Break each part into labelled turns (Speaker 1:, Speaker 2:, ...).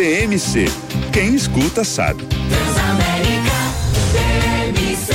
Speaker 1: TMC. Quem escuta sabe.
Speaker 2: Transamérica, TMC.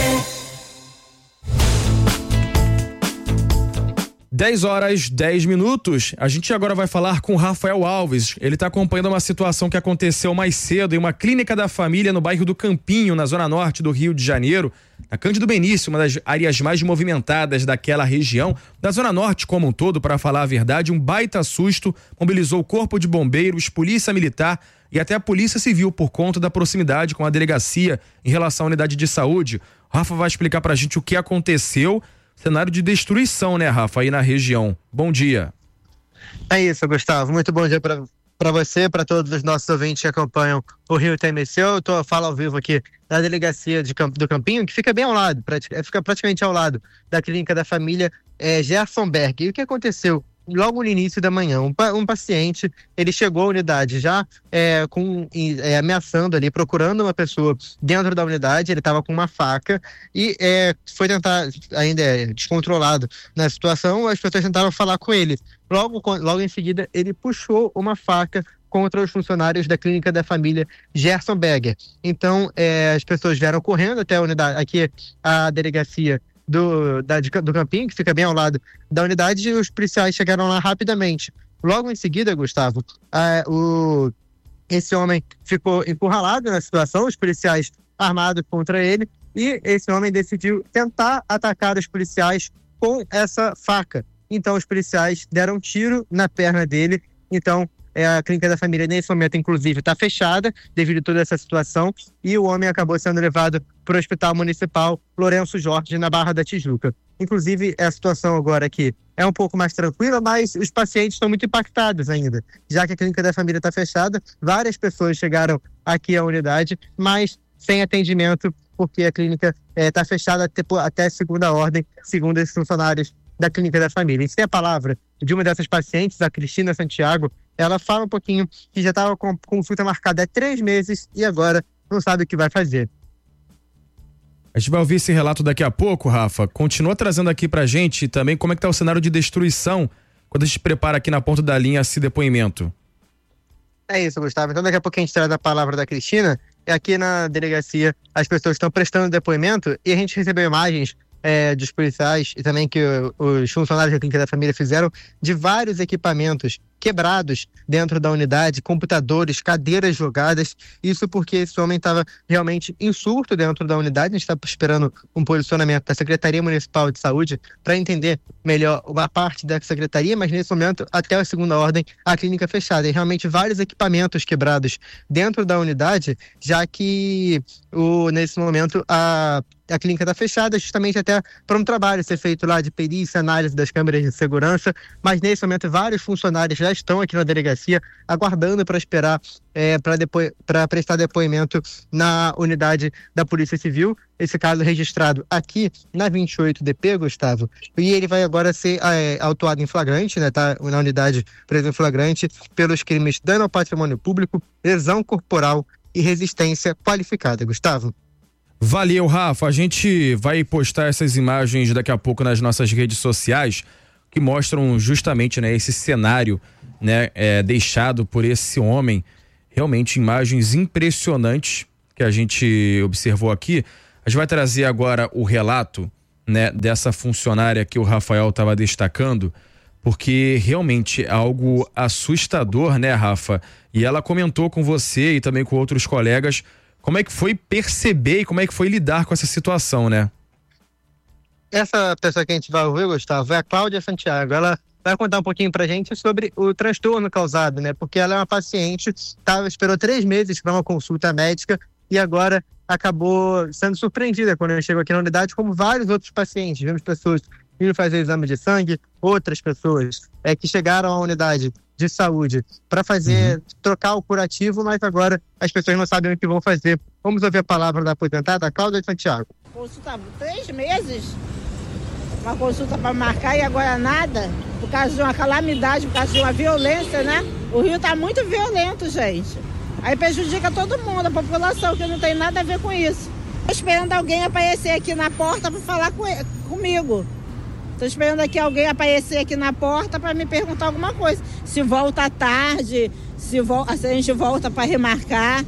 Speaker 3: 10h10. A gente agora vai falar com o Rafael Alves. Ele está acompanhando uma situação que aconteceu mais cedo em uma clínica da família no bairro do Campinho, na zona norte do Rio de Janeiro. Na Cândido Benício, uma das áreas mais movimentadas daquela região. Da zona norte como um todo, para falar a verdade, um baita susto mobilizou o corpo de bombeiros, polícia militar e até a polícia civil por conta da proximidade com a delegacia em relação à unidade de saúde. O Rafa vai explicar pra gente o que aconteceu. Cenário de destruição, né, Rafa, aí na região. Bom dia.
Speaker 4: É isso, Gustavo. Muito bom dia para você, para todos os nossos ouvintes que acompanham o Rio TMC. Eu falo ao vivo aqui da delegacia do Campinho, que fica bem ao lado, fica praticamente ao lado da clínica da família Gerson Berg. E o que aconteceu? Logo no início da manhã, um paciente, ele chegou à unidade já ameaçando ali, procurando uma pessoa dentro da unidade. Ele estava com uma faca e foi tentar, ainda descontrolado na situação, as pessoas tentaram falar com ele. Logo em seguida, ele puxou uma faca contra os funcionários da clínica da família Gerson Berger. Então, as pessoas vieram correndo até a unidade, aqui a delegacia do Campinho, que fica bem ao lado da unidade, e os policiais chegaram lá rapidamente. Logo em seguida, Gustavo, esse homem ficou encurralado na situação, os policiais armados contra ele, e esse homem decidiu tentar atacar os policiais com essa faca. Então os policiais deram um tiro na perna dele. Então a clínica da família nesse momento, inclusive, está fechada devido a toda essa situação, e o homem acabou sendo levado para o Hospital Municipal Lourenço Jorge, na Barra da Tijuca. Inclusive, a situação agora aqui é um pouco mais tranquila, mas os pacientes estão muito impactados ainda, já que a clínica da família está fechada. Várias pessoas chegaram aqui à unidade, mas sem atendimento, porque a clínica está fechada até segunda ordem, segundo esses funcionários da clínica da família. E tem a palavra de uma dessas pacientes, a Cristina Santiago. Ela fala um pouquinho que já estava com consulta marcada há 3 meses e agora não sabe o que vai fazer.
Speaker 3: A gente vai ouvir esse relato daqui a pouco, Rafa. Continua trazendo aqui pra gente também como é que tá o cenário de destruição quando a gente prepara aqui na ponta da linha esse depoimento.
Speaker 4: É isso, Gustavo. Então daqui a pouco a gente traz a palavra da Cristina. E aqui na delegacia as pessoas estão prestando depoimento e a gente recebeu imagens dos policiais e também que os funcionários da clínica da família fizeram de vários equipamentos quebrados dentro da unidade, computadores, cadeiras jogadas. Isso porque esse homem estava realmente em surto dentro da unidade. A gente está esperando um posicionamento da Secretaria Municipal de Saúde para entender melhor uma parte da secretaria, mas nesse momento, até a segunda ordem, a clínica fechada. E realmente vários equipamentos quebrados dentro da unidade, já que nesse momento a clínica está fechada, justamente até para um trabalho ser feito lá de perícia, análise das câmeras de segurança, mas nesse momento vários funcionários já estão aqui na delegacia aguardando para esperar para prestar depoimento na unidade da Polícia Civil. Esse caso registrado aqui na 28DP, Gustavo, e ele vai agora ser autuado em flagrante, né? Tá na unidade preso em flagrante pelos crimes dano ao patrimônio público, lesão corporal e resistência qualificada. Gustavo.
Speaker 3: Valeu, Rafa. A gente vai postar essas imagens daqui a pouco nas nossas redes sociais que mostram justamente, né, esse cenário, né, deixado por esse homem. Realmente imagens impressionantes que a gente observou aqui. A gente vai trazer agora o relato, né, dessa funcionária que o Rafael estava destacando, porque realmente é algo assustador, né, Rafa? E ela comentou com você e também com outros colegas como é que foi perceber e como é que foi lidar com essa situação, né?
Speaker 4: Essa pessoa que a gente vai ouvir, Gustavo, é a Cláudia Santiago. Ela vai contar um pouquinho pra gente sobre o transtorno causado, né? Porque ela é uma paciente, esperou 3 meses para uma consulta médica e agora acabou sendo surpreendida quando ela chegou aqui na unidade, como vários outros pacientes. Vimos pessoas indo fazer exame de sangue, outras pessoas que chegaram à unidade de saúde para fazer, trocar o curativo, mas agora as pessoas não sabem o que vão fazer. Vamos ouvir a palavra da aposentada, Cláudia Santiago.
Speaker 5: Consulta 3 meses, uma consulta para marcar e agora nada, por causa de uma calamidade, por causa de uma violência, né? O Rio está muito violento, gente. Aí prejudica todo mundo, a população, que não tem nada a ver com isso. Estou esperando alguém aparecer aqui na porta para falar comigo. Tô esperando aqui alguém aparecer aqui na porta para me perguntar alguma coisa. Se volta à tarde, se a gente volta para remarcar.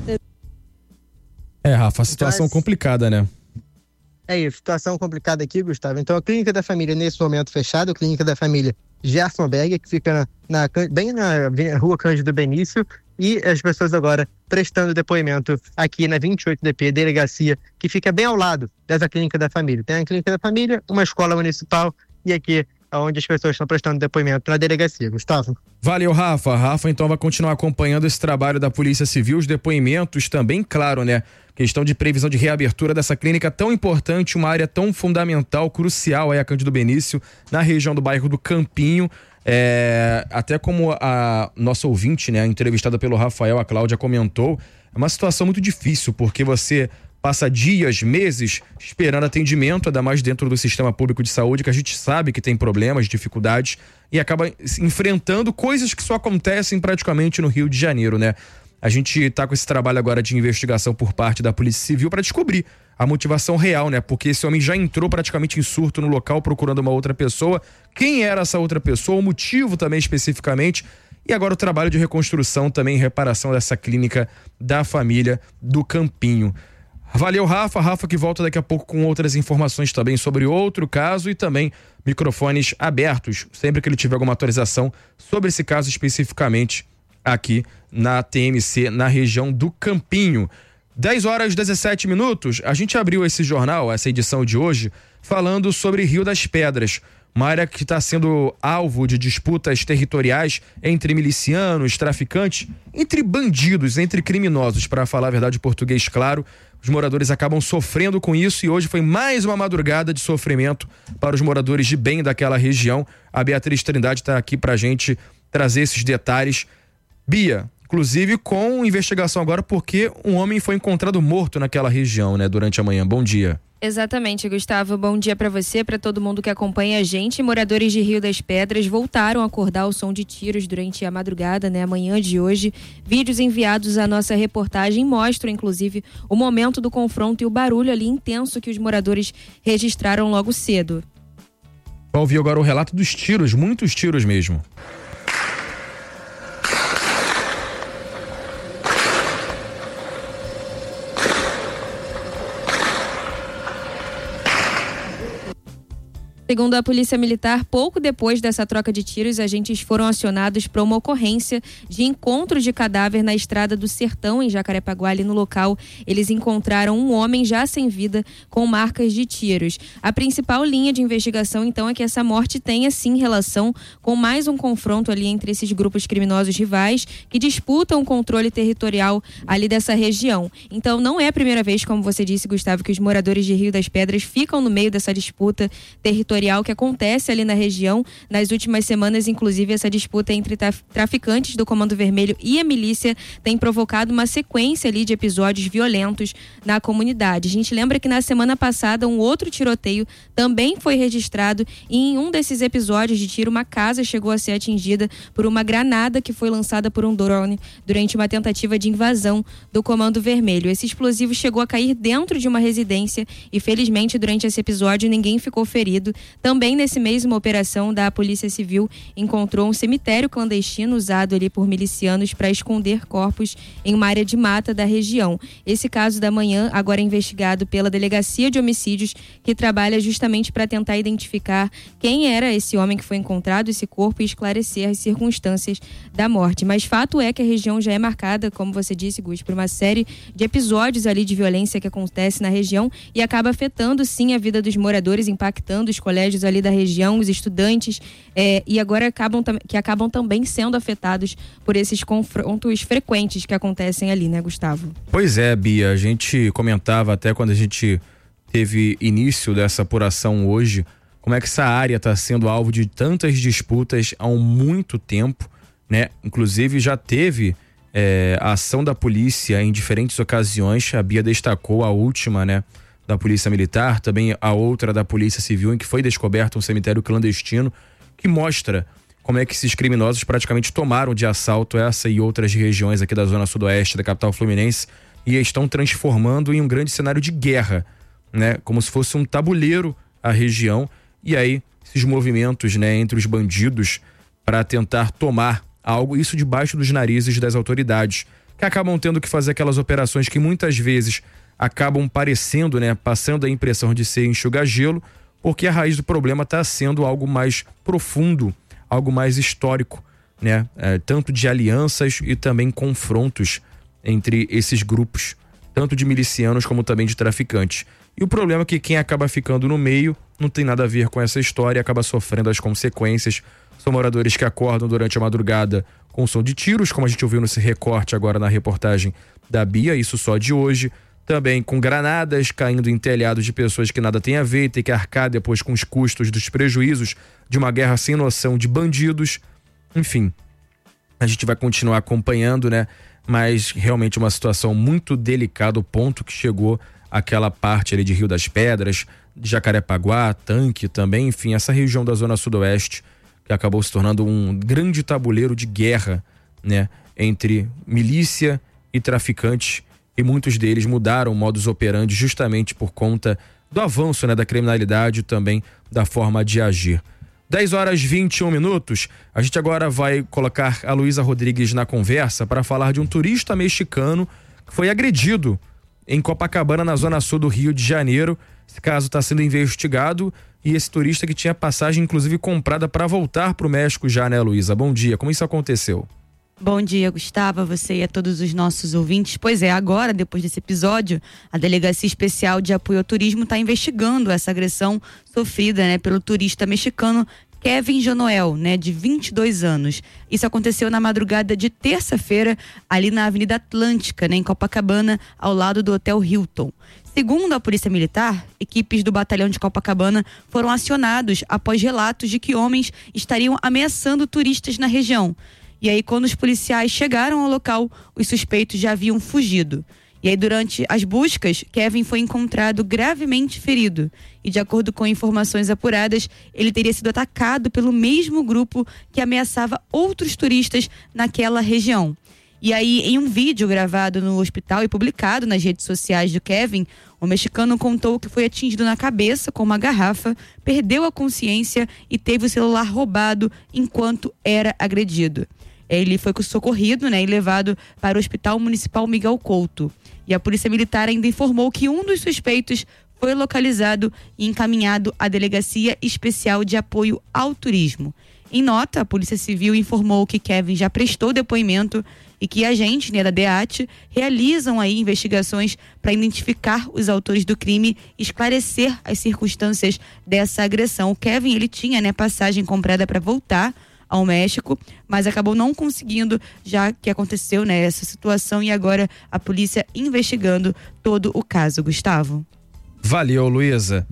Speaker 3: Rafa, a situação complicada, né?
Speaker 4: É isso, situação complicada aqui, Gustavo. Então, a Clínica da Família, nesse momento fechada, a Clínica da Família Gerson Berger, que fica bem na Rua Cândido Benício, e as pessoas agora prestando depoimento aqui na 28DP, delegacia, que fica bem ao lado dessa Clínica da Família. Tem a Clínica da Família, uma escola municipal, e aqui é onde as pessoas estão prestando depoimento na delegacia. Gustavo.
Speaker 3: Valeu, Rafa. Rafa, então, vai continuar acompanhando esse trabalho da Polícia Civil, os depoimentos também, claro, né? Questão de previsão de reabertura dessa clínica tão importante, uma área tão fundamental, crucial aí a Cândido Benício, na região do bairro do Campinho. Até como a nossa ouvinte, né, entrevistada pelo Rafael, a Cláudia, comentou, é uma situação muito difícil, porque você passa dias, meses esperando atendimento, ainda mais dentro do sistema público de saúde, que a gente sabe que tem problemas, dificuldades, e acaba enfrentando coisas que só acontecem praticamente no Rio de Janeiro, né? A gente está com esse trabalho agora de investigação por parte da Polícia Civil para descobrir a motivação real, né? Porque esse homem já entrou praticamente em surto no local procurando uma outra pessoa. Quem era essa outra pessoa? O motivo também especificamente. E agora o trabalho de reconstrução também, reparação dessa clínica da família do Campinho. Valeu, Rafa. Rafa que volta daqui a pouco com outras informações também sobre outro caso e também microfones abertos, sempre que ele tiver alguma atualização sobre esse caso especificamente aqui na TMC, na região do Campinho. 10h17, a gente abriu esse jornal, essa edição de hoje, falando sobre Rio das Pedras, uma área que está sendo alvo de disputas territoriais entre milicianos, traficantes, entre bandidos, entre criminosos, para falar a verdade em português claro. Os moradores acabam sofrendo com isso e hoje foi mais uma madrugada de sofrimento para os moradores de bem daquela região. A Beatriz Trindade está aqui para a gente trazer esses detalhes. Bia, inclusive com investigação agora porque um homem foi encontrado morto naquela região, né, durante a manhã. Bom dia.
Speaker 6: Exatamente, Gustavo. Bom dia para você, para todo mundo que acompanha a gente. Moradores de Rio das Pedras voltaram a acordar ao som de tiros durante a madrugada, né, a manhã de hoje. Vídeos enviados à nossa reportagem mostram, inclusive, o momento do confronto e o barulho ali intenso que os moradores registraram logo cedo.
Speaker 3: Vou ouvir agora o relato dos tiros, muitos tiros mesmo.
Speaker 6: Segundo a Polícia Militar, pouco depois dessa troca de tiros, agentes foram acionados para uma ocorrência de encontro de cadáver na Estrada do Sertão, em Jacarepaguá. Ali no local, eles encontraram um homem já sem vida com marcas de tiros. A principal linha de investigação, então, é que essa morte tenha, sim, relação com mais um confronto ali entre esses grupos criminosos rivais que disputam o controle territorial ali dessa região. Então, não é a primeira vez, como você disse, Gustavo, que os moradores de Rio das Pedras ficam no meio dessa disputa territorial que acontece ali na região. Nas últimas semanas, inclusive, essa disputa entre traficantes do Comando Vermelho e a milícia tem provocado uma sequência ali de episódios violentos na comunidade. A gente lembra que na semana passada um outro tiroteio também foi registrado e em um desses episódios de tiro, uma casa chegou a ser atingida por uma granada que foi lançada por um drone durante uma tentativa de invasão do Comando Vermelho. Esse explosivo chegou a cair dentro de uma residência e, felizmente, durante esse episódio ninguém ficou ferido. Também nesse mesma operação da Polícia Civil encontrou um cemitério clandestino usado ali por milicianos para esconder corpos em uma área de mata da região. Esse caso da manhã agora é investigado pela Delegacia de Homicídios, que trabalha justamente para tentar identificar quem era esse homem que foi encontrado, esse corpo, e esclarecer as circunstâncias da morte. Mas fato é que a região já é marcada, como você disse, Gus, por uma série de episódios ali de violência que acontece na região e acaba afetando sim a vida dos moradores, impactando os colégios ali da região, os estudantes, e agora acabam também sendo afetados por esses confrontos frequentes que acontecem ali, né, Gustavo?
Speaker 3: Pois é, Bia, a gente comentava até quando a gente teve início dessa apuração hoje, como é que essa área está sendo alvo de tantas disputas há muito tempo, né? Inclusive já teve a ação da polícia em diferentes ocasiões. A Bia destacou a última, né, da Polícia Militar, também a outra da Polícia Civil, em que foi descoberto um cemitério clandestino, que mostra como é que esses criminosos praticamente tomaram de assalto essa e outras regiões aqui da zona sudoeste da capital fluminense e estão transformando em um grande cenário de guerra, né? Como se fosse um tabuleiro a região, e aí esses movimentos, né, entre os bandidos para tentar tomar algo, isso debaixo dos narizes das autoridades, que acabam tendo que fazer aquelas operações que muitas vezes acabam parecendo, né, passando a impressão de ser enxuga-gelo, porque a raiz do problema está sendo algo mais profundo, algo mais histórico, né, tanto de alianças e também confrontos entre esses grupos, tanto de milicianos como também de traficantes. E o problema é que quem acaba ficando no meio não tem nada a ver com essa história e acaba sofrendo as consequências. São moradores que acordam durante a madrugada com som de tiros, como a gente ouviu nesse recorte agora na reportagem da Bia, isso só de hoje. Também com granadas caindo em telhados de pessoas que nada tem a ver e tem que arcar depois com os custos dos prejuízos de uma guerra sem noção de bandidos. Enfim, a gente vai continuar acompanhando, né? Mas realmente uma situação muito delicada, o ponto que chegou aquela parte ali de Rio das Pedras, de Jacarepaguá, Tanque também, enfim, essa região da zona sudoeste, que acabou se tornando um grande tabuleiro de guerra, né, entre milícia e traficantes, e muitos deles mudaram o modus operandi justamente por conta do avanço, né, da criminalidade e também da forma de agir. 10h21, a gente agora vai colocar a Luísa Rodrigues na conversa para falar de um turista mexicano que foi agredido em Copacabana, na zona sul do Rio de Janeiro. Esse caso está sendo investigado e esse turista que tinha passagem inclusive comprada para voltar para o México já, né, Luísa? Bom dia, como isso aconteceu?
Speaker 7: Bom dia, Gustavo, a você e a todos os nossos ouvintes. Pois é, agora, depois desse episódio, a Delegacia Especial de Apoio ao Turismo está investigando essa agressão sofrida, né, pelo turista mexicano Kevin Jonoel, né, de 22 anos. Isso aconteceu na madrugada de terça-feira, ali na Avenida Atlântica, né, em Copacabana, ao lado do Hotel Hilton. Segundo a Polícia Militar, equipes do Batalhão de Copacabana foram acionados após relatos de que homens estariam ameaçando turistas na região. E aí, quando os policiais chegaram ao local, os suspeitos já haviam fugido. E aí, durante as buscas, Kevin foi encontrado gravemente ferido. E de acordo com informações apuradas, ele teria sido atacado pelo mesmo grupo que ameaçava outros turistas naquela região. E aí, em um vídeo gravado no hospital e publicado nas redes sociais do Kevin, o mexicano contou que foi atingido na cabeça com uma garrafa, perdeu a consciência e teve o celular roubado enquanto era agredido. Ele foi socorrido, né, e levado para o Hospital Municipal Miguel Couto. E a Polícia Militar ainda informou que um dos suspeitos foi localizado e encaminhado à Delegacia Especial de Apoio ao Turismo. Em nota, a Polícia Civil informou que Kevin já prestou depoimento e que agentes, né, da DEAT realizam aí investigações para identificar os autores do crime e esclarecer as circunstâncias dessa agressão. O Kevin, ele tinha, né, passagem comprada para voltar ao México, mas acabou não conseguindo, já que aconteceu, né, essa situação, e agora a polícia investigando todo o caso. Gustavo.
Speaker 3: Valeu, Luísa.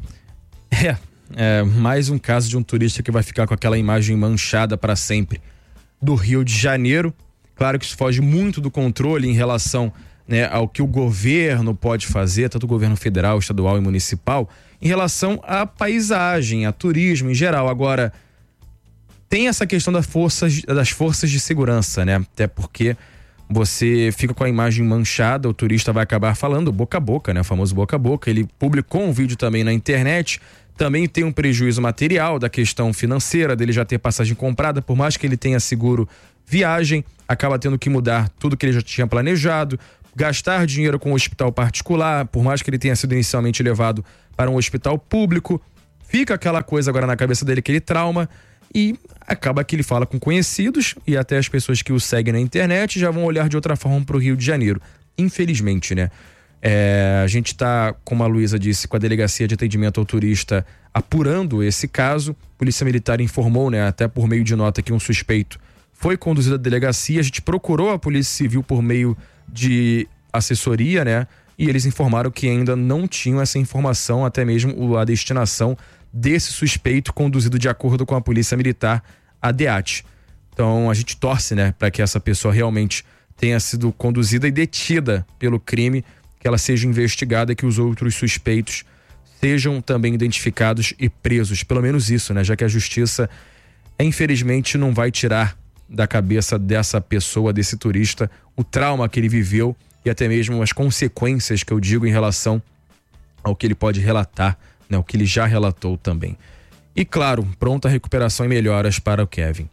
Speaker 3: Mais um caso de um turista que vai ficar com aquela imagem manchada para sempre do Rio de Janeiro. Claro que isso foge muito do controle em relação, né, ao que o governo pode fazer, tanto o governo federal, estadual e municipal, em relação à paisagem, a turismo em geral. Agora, tem essa questão das forças de segurança, né? Até porque você fica com a imagem manchada, o turista vai acabar falando boca a boca, né? O famoso boca a boca. Ele publicou um vídeo também na internet, também tem um prejuízo material da questão financeira, dele já ter passagem comprada, por mais que ele tenha seguro viagem, acaba tendo que mudar tudo que ele já tinha planejado, gastar dinheiro com um hospital particular, por mais que ele tenha sido inicialmente levado para um hospital público, fica aquela coisa agora na cabeça dele, aquele trauma, e acaba que ele fala com conhecidos e até as pessoas que o seguem na internet já vão olhar de outra forma para o Rio de Janeiro. Infelizmente, né? A gente está, como a Luísa disse, com a Delegacia de Atendimento ao Turista apurando esse caso. A Polícia Militar informou, né, até por meio de nota, que um suspeito foi conduzido à delegacia. A gente procurou a Polícia Civil por meio de assessoria, né? E eles informaram que ainda não tinham essa informação, até mesmo a destinação desse suspeito conduzido de acordo com a Polícia Militar, a DEAT. Então a gente torce, né, para que essa pessoa realmente tenha sido conduzida e detida pelo crime, que ela seja investigada e que os outros suspeitos sejam também identificados e presos. Pelo menos isso, né, já que a justiça, infelizmente, não vai tirar da cabeça dessa pessoa, desse turista, o trauma que ele viveu e até mesmo as consequências, que eu digo, em relação ao que ele pode relatar, né, o que ele já relatou também. E claro, pronta recuperação e melhoras para o Kevin.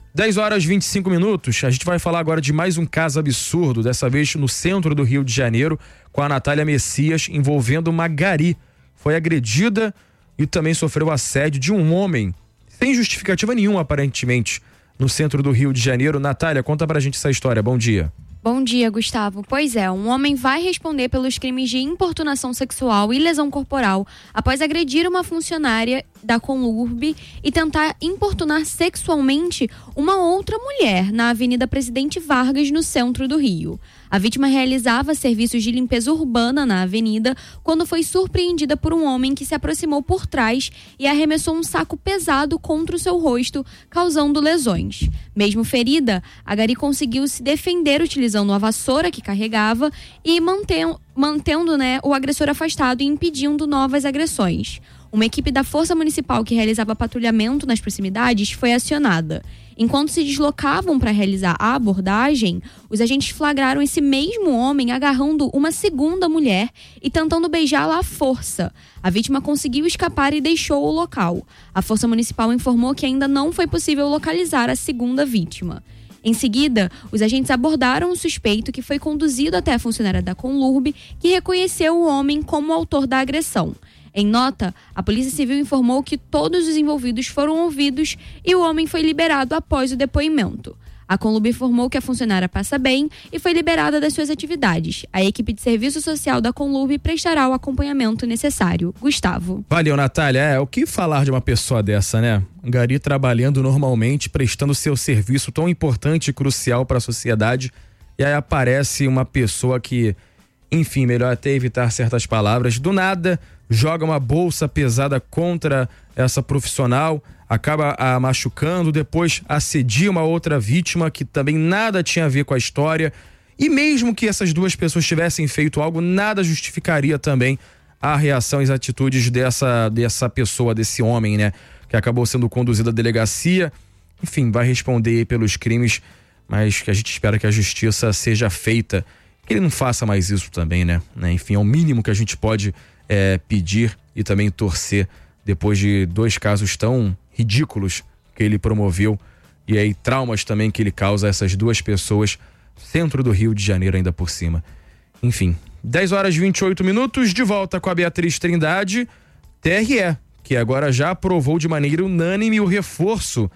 Speaker 3: 10h25, a gente vai falar agora de mais um caso absurdo, dessa vez no centro do Rio de Janeiro, com a Natália Messias, envolvendo uma gari. Foi agredida e também sofreu assédio de um homem, sem justificativa nenhuma aparentemente, no centro do Rio de Janeiro. Natália, conta pra gente essa história, bom dia.
Speaker 8: Bom dia, Gustavo. Pois é, um homem vai responder pelos crimes de importunação sexual e lesão corporal após agredir uma funcionária da Conlurb e tentar importunar sexualmente uma outra mulher na Avenida Presidente Vargas, no centro do Rio. A vítima realizava serviços de limpeza urbana na avenida quando foi surpreendida por um homem que se aproximou por trás e arremessou um saco pesado contra o seu rosto, causando lesões. Mesmo ferida, a gari conseguiu se defender utilizando a vassoura que carregava e mantendo o agressor afastado e impedindo novas agressões. Uma equipe da Força Municipal que realizava patrulhamento nas proximidades foi acionada. Enquanto se deslocavam para realizar a abordagem, os agentes flagraram esse mesmo homem agarrando uma segunda mulher e tentando beijá-la à força. A vítima conseguiu escapar e deixou o local. A Força Municipal informou que ainda não foi possível localizar a segunda vítima. Em seguida, os agentes abordaram o suspeito, que foi conduzido até a funcionária da Conlurb, que reconheceu o homem como o autor da agressão. Em nota, a Polícia Civil informou que todos os envolvidos foram ouvidos e o homem foi liberado após o depoimento. A Conlurb informou que a funcionária passa bem e foi liberada das suas atividades. A equipe de serviço social da Conlurb prestará o acompanhamento necessário. Gustavo.
Speaker 3: Valeu, Natália. O que falar de uma pessoa dessa, né? Um gari trabalhando normalmente, prestando seu serviço tão importante e crucial para a sociedade, e aí aparece uma pessoa que, enfim, melhor até evitar certas palavras, do nada joga uma bolsa pesada contra essa profissional, acaba a machucando, depois assedia uma outra vítima que também nada tinha a ver com a história. E mesmo que essas duas pessoas tivessem feito algo, nada justificaria também a reação e as atitudes dessa pessoa, desse homem, né? Que acabou sendo conduzido à delegacia. Enfim, vai responder pelos crimes, mas que a gente espera que a justiça seja feita. Que ele não faça mais isso também, né? Enfim, é o mínimo que a gente pode pedir e também torcer depois de dois casos tão ridículos que ele promoveu e aí traumas também que ele causa a essas duas pessoas, centro do Rio de Janeiro ainda por cima. Enfim, 10h28, de volta com a Beatriz Trindade. TRE, que agora já aprovou de maneira unânime o reforço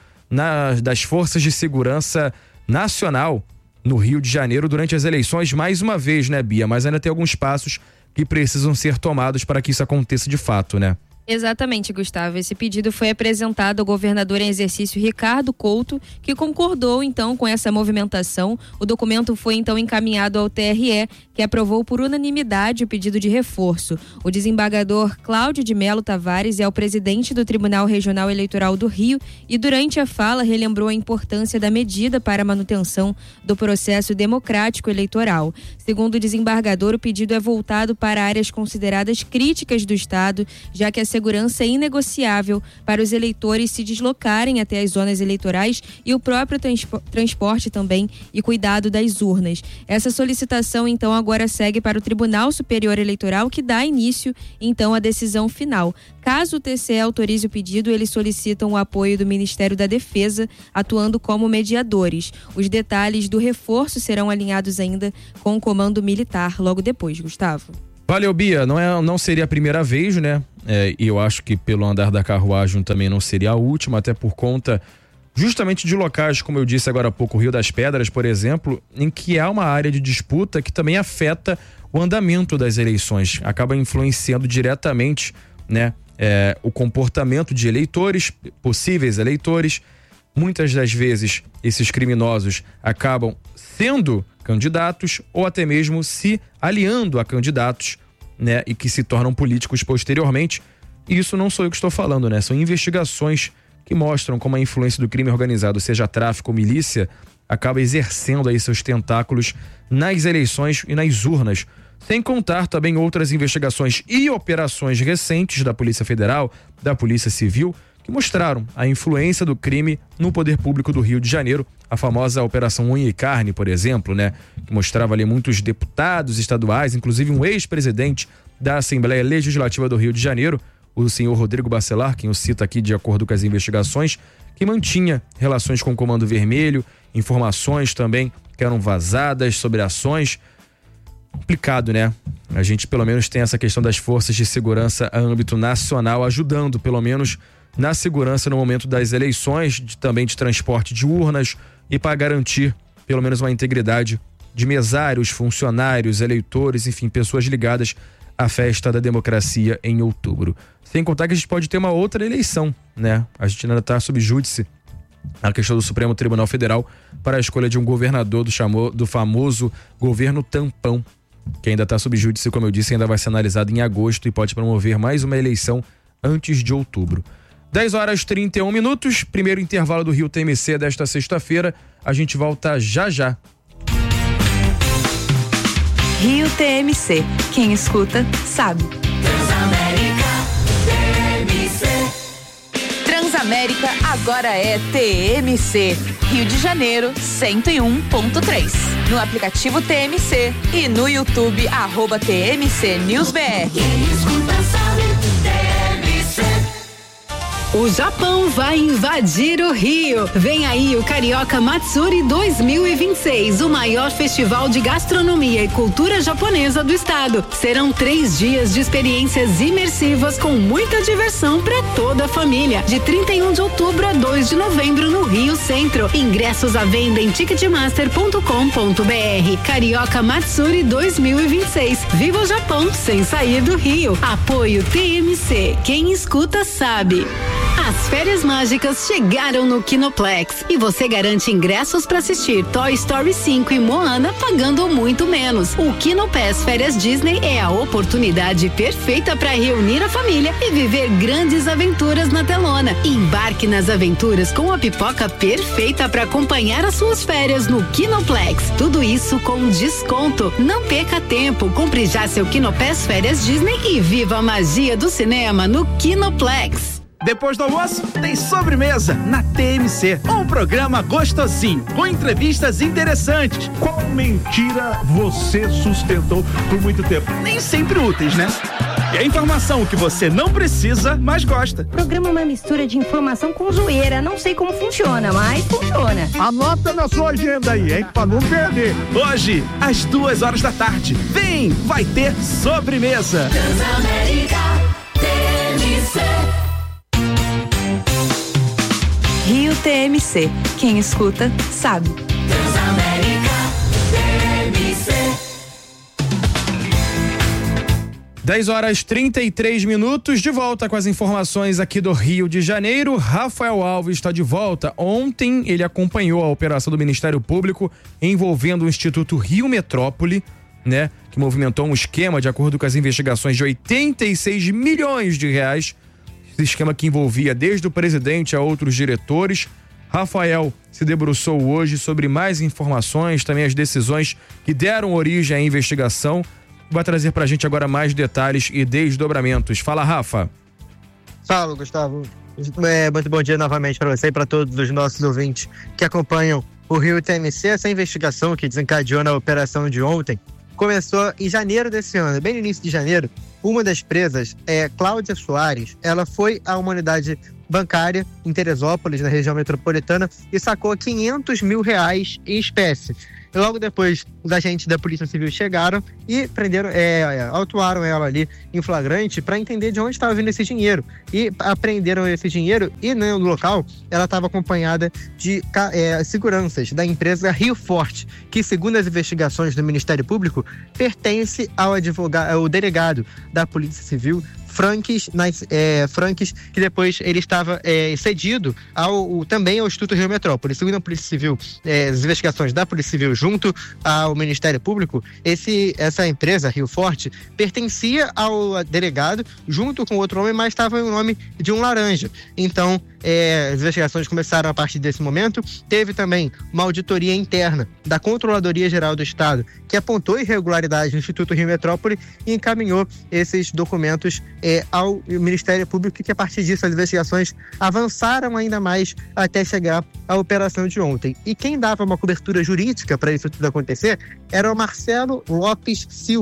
Speaker 3: das forças de segurança nacional no Rio de Janeiro durante as eleições, mais uma vez, né, Bia? Mas ainda tem alguns passos que precisam ser tomados para que isso aconteça de fato, né?
Speaker 6: Exatamente, Gustavo. Esse pedido foi apresentado ao governador em exercício Ricardo Couto, que concordou então com essa movimentação. O documento foi então encaminhado ao TRE, que aprovou por unanimidade o pedido de reforço. O desembargador Cláudio de Melo Tavares é o presidente do Tribunal Regional Eleitoral do Rio e durante a fala relembrou a importância da medida para a manutenção do processo democrático eleitoral. Segundo o desembargador, o pedido é voltado para áreas consideradas críticas do Estado, já que a segurança é inegociável para os eleitores se deslocarem até as zonas eleitorais e o próprio transporte também e cuidado das urnas. Essa solicitação então agora segue para o Tribunal Superior Eleitoral, que dá início então à decisão final. Caso o TCE autorize o pedido, eles solicitam o apoio do Ministério da Defesa, atuando como mediadores. Os detalhes do reforço serão alinhados ainda com o Comando Militar logo depois, Gustavo.
Speaker 3: Valeu, Bia. Não seria a primeira vez, né? E eu acho que pelo andar da carruagem também não seria a última, até por conta justamente de locais, como eu disse agora há pouco, o Rio das Pedras, por exemplo, em que há uma área de disputa que também afeta o andamento das eleições, acaba influenciando diretamente, né, o comportamento de eleitores, possíveis eleitores. Muitas das vezes esses criminosos acabam sendo candidatos ou até mesmo se aliando a candidatos, né, e que se tornam políticos posteriormente. E isso não sou eu que estou falando, né? São investigações que mostram como a influência do crime organizado, seja tráfico ou milícia, acaba exercendo aí seus tentáculos nas eleições e nas urnas. Sem contar também outras investigações e operações recentes da Polícia Federal, da Polícia Civil, que mostraram a influência do crime no poder público do Rio de Janeiro. A famosa Operação Unha e Carne, por exemplo, né? Que mostrava ali muitos deputados estaduais, inclusive um ex-presidente da Assembleia Legislativa do Rio de Janeiro, o senhor Rodrigo Bacelar, quem o cita aqui de acordo com as investigações, que mantinha relações com o Comando Vermelho, informações também que eram vazadas sobre ações. Complicado, né? A gente pelo menos tem essa questão das forças de segurança a âmbito nacional ajudando, pelo menos na segurança no momento das eleições, também de transporte de urnas e para garantir pelo menos uma integridade de mesários, funcionários, eleitores, enfim, pessoas ligadas à festa da democracia em outubro. Sem contar que a gente pode ter uma outra eleição, né? A gente ainda está sob júdice a questão do Supremo Tribunal Federal para a escolha de um governador do famoso governo tampão, que ainda está sob júdice, como eu disse, ainda vai ser analisado em agosto e pode promover mais uma eleição antes de outubro. 10h31, primeiro intervalo do Rio TMC desta sexta-feira. A gente volta já.
Speaker 9: Rio TMC. Quem escuta, sabe. Transamérica agora é TMC. Rio de Janeiro, 101.3. No aplicativo TMC e no YouTube, @TMC News BR.
Speaker 2: Quem escuta sabe, TMC.
Speaker 10: O Japão vai invadir o Rio. Vem aí o Carioca Matsuri 2026, o maior festival de gastronomia e cultura japonesa do estado. Serão 3 dias de experiências imersivas com muita diversão para toda a família. De 31 de outubro a 2 de novembro no Rio Centro. Ingressos à venda em ticketmaster.com.br. Carioca Matsuri 2026. Viva o Japão sem sair do Rio. Apoio TMC. Quem escuta sabe. As férias mágicas chegaram no Kinoplex e você garante ingressos para assistir Toy Story 5 e Moana pagando muito menos. O Kinopass Férias Disney é a oportunidade perfeita para reunir a família e viver grandes aventuras na telona. Embarque nas aventuras com a pipoca perfeita para acompanhar as suas férias no Kinoplex. Tudo isso com desconto. Não perca tempo, compre já seu Kinopass Férias Disney e viva a magia do cinema no Kinoplex.
Speaker 11: Depois do almoço, tem sobremesa na TMC. Um programa gostosinho, com entrevistas interessantes.
Speaker 12: Qual mentira você sustentou por muito tempo?
Speaker 11: Nem sempre úteis, né? E a informação que você não precisa, mas gosta.
Speaker 13: O programa é uma mistura de informação com zoeira. Não sei como funciona, mas funciona.
Speaker 12: Anota na sua agenda aí, hein? Pra não perder.
Speaker 11: Hoje, às 2h da tarde. Vem, vai ter sobremesa.
Speaker 2: Transamérica, TMC.
Speaker 9: Rio TMC. Quem escuta, sabe.
Speaker 2: Transamérica, TMC.
Speaker 3: 10h33, de volta com as informações aqui do Rio de Janeiro. Rafael Alves está de volta. Ontem ele acompanhou a operação do Ministério Público envolvendo o Instituto Rio Metrópole, né? Que movimentou um esquema, de acordo com as investigações, de 86 milhões de reais. Esse esquema que envolvia desde o presidente a outros diretores. Rafael se debruçou hoje sobre mais informações, também as decisões que deram origem à investigação. Vai trazer pra gente agora mais detalhes e desdobramentos. Fala, Rafa.
Speaker 4: Fala, Gustavo. Muito bom dia novamente para você e para todos os nossos ouvintes que acompanham o Rio TMC. Essa investigação que desencadeou na operação de ontem começou em janeiro desse ano, bem no início de janeiro. Uma das presas, Cláudia Soares, ela foi a uma unidade bancária em Teresópolis, na região metropolitana, e sacou R$500 mil em espécie. E logo depois, os agentes da Polícia Civil chegaram e prenderam, autuaram ela ali em flagrante para entender de onde estava vindo esse dinheiro. E apreenderam esse dinheiro e no local ela estava acompanhada de seguranças da empresa Rio Forte, que, segundo as investigações do Ministério Público, pertence ao delegado da Polícia Civil, Franques, que depois ele estava cedido também ao Instituto Rio Metrópole. Segundo a Polícia Civil, as investigações da Polícia Civil junto ao Ministério Público, essa empresa, Rio Forte, pertencia ao delegado junto com outro homem, mas estava em nome de um laranja. Então, as investigações começaram a partir desse momento. Teve também uma auditoria interna da Controladoria Geral do Estado, que apontou irregularidade no Instituto Rio Metrópole e encaminhou esses documentos ao Ministério Público, que a partir disso as investigações avançaram ainda mais até chegar à operação de ontem. E quem dava uma cobertura jurídica para isso tudo acontecer era o Marcelo Lopes Silva.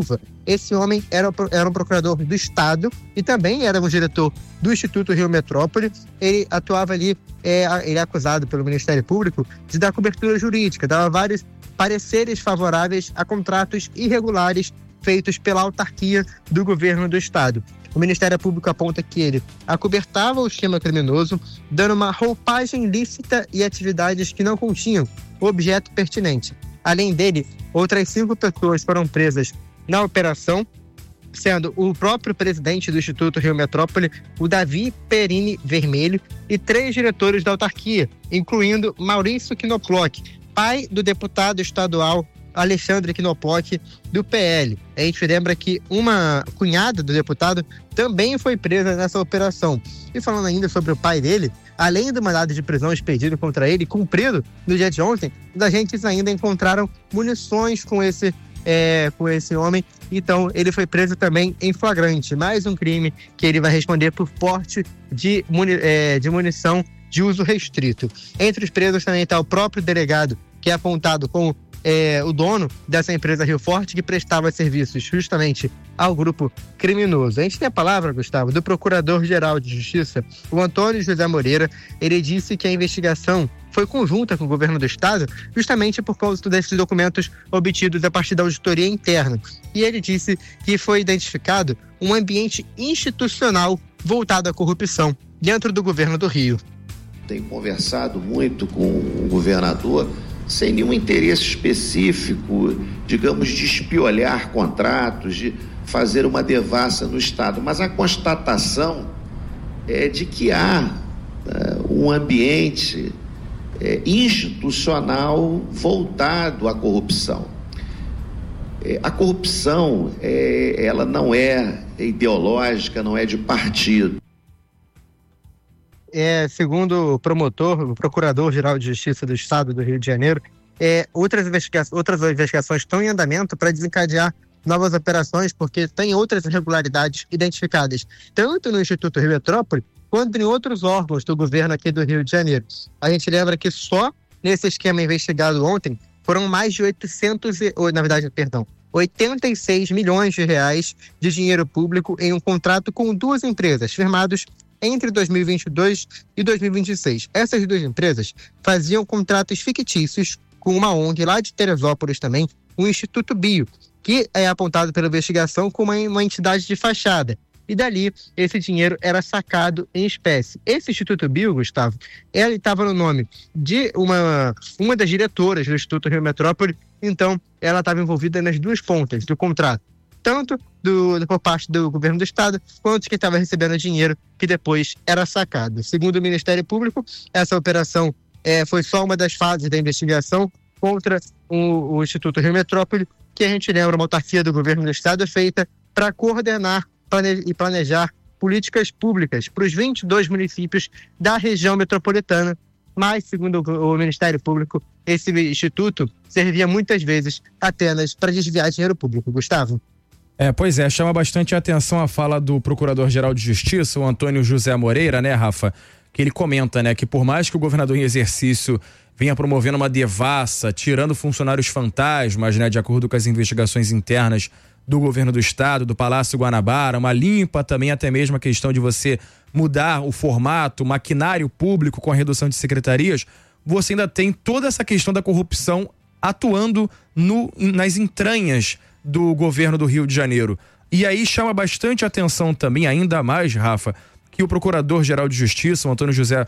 Speaker 4: esse homem era um procurador do Estado e também era um diretor do Instituto Rio Metrópole. Ele atuava ali, ele é acusado pelo Ministério Público de dar cobertura jurídica, dava vários pareceres favoráveis a contratos irregulares feitos pela autarquia do governo do Estado. O Ministério Público aponta que ele acobertava o esquema criminoso, dando uma roupagem lícita e atividades que não continham o objeto pertinente. Além dele, outras 5 pessoas foram presas na operação, sendo o próprio presidente do Instituto Rio Metrópole, o Davi Perini Vermelho, e 3 diretores da autarquia, incluindo Maurício Knoploch, pai do deputado estadual Alexandre Knoploch, do PL. A gente lembra que uma cunhada do deputado também foi presa nessa operação. E falando ainda sobre o pai dele, além do mandado de prisão expedido contra ele, cumprido no dia de ontem, os agentes ainda encontraram munições com esse homem. Então ele foi preso também em flagrante. Mais um crime que ele vai responder por porte de munição de uso restrito. Entre os presos também está o próprio delegado, que é apontado como o dono dessa empresa Rio Forte, que prestava serviços justamente ao grupo criminoso. A gente tem a palavra, Gustavo, do Procurador-Geral de Justiça, o Antônio José Moreira. Ele disse que a investigação foi conjunta com o governo do Estado, justamente por causa desses documentos obtidos a partir da auditoria interna. E ele disse que foi identificado um ambiente institucional voltado à corrupção dentro do governo do Rio.
Speaker 14: Tenho conversado muito com o governador, sem nenhum interesse específico, digamos, de espiolhar contratos, de fazer uma devassa no Estado, mas a constatação é de que há um ambiente institucional voltado à corrupção. A corrupção, ela não é ideológica, não é de partido.
Speaker 4: Segundo o Procurador-Geral de Justiça do Estado do Rio de Janeiro, outras investigações estão em andamento para desencadear novas operações, porque tem outras irregularidades identificadas, tanto no Instituto Rio Metrópole, quanto em outros órgãos do governo aqui do Rio de Janeiro. A gente lembra que só nesse esquema investigado ontem, foram mais de 86 milhões de reais de dinheiro público em um contrato com 2 empresas, firmados entre 2022 e 2026. Essas 2 empresas faziam contratos fictícios com uma ONG lá de Teresópolis também, o Instituto Bio, que é apontado pela investigação como uma entidade de fachada. E dali, esse dinheiro era sacado em espécie. Esse Instituto Bio, Gustavo, ele estava no nome de uma das diretoras do Instituto Rio Metrópole, então ela estava envolvida nas 2 pontas do contrato, tanto por parte do governo do Estado, quanto que estava recebendo dinheiro que depois era sacado. Segundo o Ministério Público, essa operação foi só uma das fases da investigação contra o Instituto Rio Metrópole, que a gente lembra, uma autarquia do governo do Estado feita para coordenar e planejar políticas públicas para os 22 municípios da região metropolitana. Mas, segundo o Ministério Público, esse instituto servia muitas vezes apenas para desviar dinheiro público. Gustavo?
Speaker 3: Pois é, chama bastante a atenção a fala do Procurador-Geral de Justiça, o Antônio José Moreira, né, Rafa? Que ele comenta, né, que por mais que o governador em exercício venha promovendo uma devassa, tirando funcionários fantasmas, né, de acordo com as investigações internas do governo do Estado, do Palácio Guanabara, uma limpa também, até mesmo a questão de você mudar o formato, o maquinário público com a redução de secretarias, você ainda tem toda essa questão da corrupção atuando nas entranhas do governo do Rio de Janeiro. E aí chama bastante atenção também, ainda mais, Rafa, que o Procurador-Geral de Justiça, o Antônio José